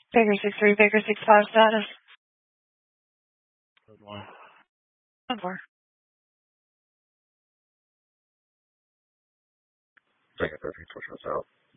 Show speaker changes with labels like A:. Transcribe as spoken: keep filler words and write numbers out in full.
A: Baker six three, Baker six five status.
B: Good one.
A: One four.
B: Baker thirteen, push us out.